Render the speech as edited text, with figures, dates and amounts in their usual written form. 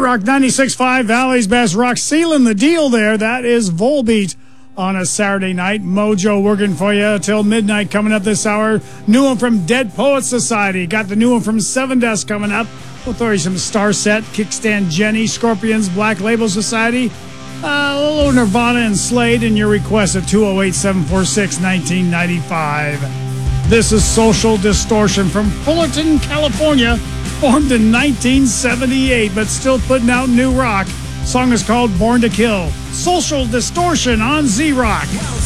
Z-Rock 96.5, Valley's Best Rock, sealing the deal there. That is Volbeat on a Saturday night. Mojo working for you till midnight coming up this hour. New one from Dead Poets Society. Got the new one from Seven Dust coming up. We'll throw you some Starset, Kickstand Jenny, Scorpions, Black Label Society, a little Nirvana and Slade, and your request at 208-746-1995. This is Social Distortion from Fullerton, California, formed in 1978, but still putting out new rock. Song is called Born to Kill. Social Distortion on Z-Rock.